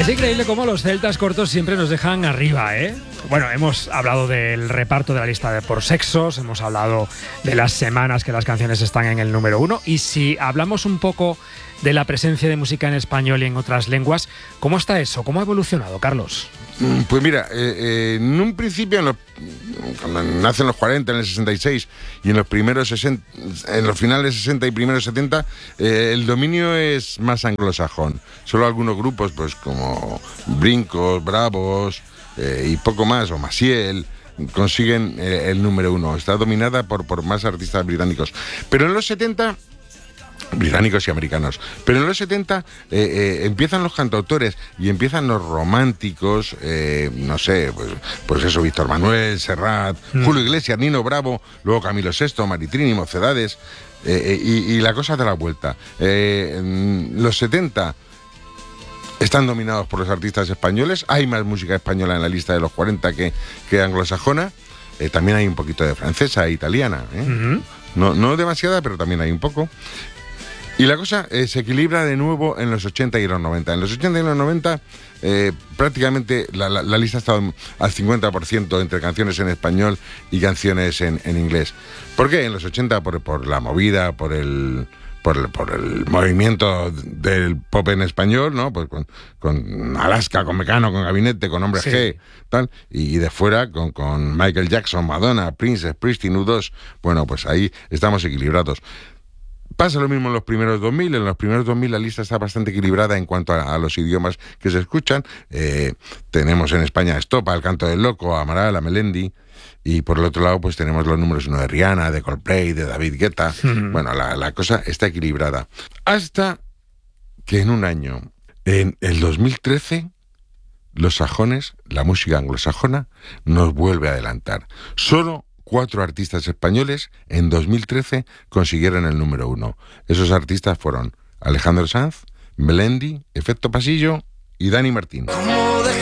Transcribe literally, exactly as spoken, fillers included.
Es increíble cómo los celtas cortos siempre nos dejan arriba, ¿eh? Bueno, hemos hablado del reparto de la lista de por sexos, hemos hablado de las semanas que las canciones están en el número uno, y si hablamos un poco de la presencia de música en español y en otras lenguas, ¿cómo está eso? ¿Cómo ha evolucionado, Carlos? Pues mira, eh, eh, en un principio, en los, cuando nacen los cuarenta, en el sesenta y seis, y en los primeros sesenta, en los finales sesenta y primeros setenta, eh, el dominio es más anglosajón. Solo algunos grupos, pues como Brincos, Bravos eh, y poco más, o Maciel, consiguen eh, el número uno. Está dominada por, por más artistas británicos. Pero en los setenta... británicos y americanos. Pero en los setenta eh, eh, empiezan los cantautores y empiezan los románticos, eh, no sé, pues, pues eso, Víctor Manuel, Serrat, mm. Julio Iglesias, Nino Bravo, luego Camilo Sesto, Maritrini, Mocedades, eh, y, y la cosa da la vuelta. Eh, en los setenta están dominados por los artistas españoles, hay más música española en la lista de los cuarenta que, que anglosajona, eh, también hay un poquito de francesa e italiana, ¿eh? Mm-hmm. no, no demasiada, pero también hay un poco. Y la cosa eh, se equilibra de nuevo en los ochenta y los noventa. En los ochenta y los noventa eh, prácticamente la, la, la lista ha estado al cincuenta por ciento entre canciones en español y canciones en, en inglés. ¿Por qué? En los ochenta por, por la movida, por el, por el, por el movimiento del pop en español, ¿no? Pues con, con Alaska, con Mecano, con Gabinete, con Hombre sí. G, tal. Y, y de fuera con, con Michael Jackson, Madonna, Prince, Springsteen, U dos. Bueno, pues ahí estamos equilibrados. Pasa lo mismo en los primeros dos mil. En los primeros dos mil la lista está bastante equilibrada en cuanto a, a los idiomas que se escuchan. Eh, tenemos en España a Estopa, El Canto del Loco, a Amaral, a Melendi. Y por el otro lado, pues tenemos los números uno de Rihanna, de Coldplay, de David Guetta. Mm. Bueno, la, la cosa está equilibrada. Hasta que en un año, en el dos mil trece, los sajones, la música anglosajona, nos vuelve a adelantar. Solo cuatro artistas españoles en dos mil trece consiguieron el número uno. Esos artistas fueron Alejandro Sanz, Melendi, Efecto Pasillo y Dani Martín.